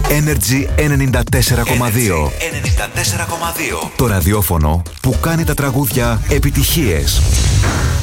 Energy 94,2. Το ραδιόφωνο που κάνει τα τραγούδια επιτυχίες.